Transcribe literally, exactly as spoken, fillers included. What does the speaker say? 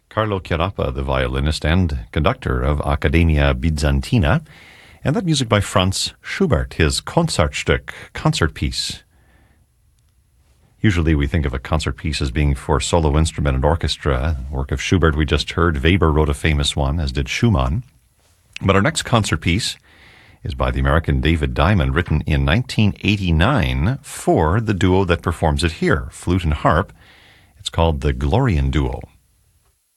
Carlo Chiarappa, the violinist and conductor of Accademia Bizantina, and that music by Franz Schubert, his Concertstück, concert piece. Usually we think of a concert piece as being for solo instrument and orchestra. Work of Schubert we just heard. Weber wrote a famous one, as did Schumann. But our next concert piece is by the American David Diamond, written in nineteen eighty-nine for the duo that performs it here, flute and harp. It's called the Glorian Duo.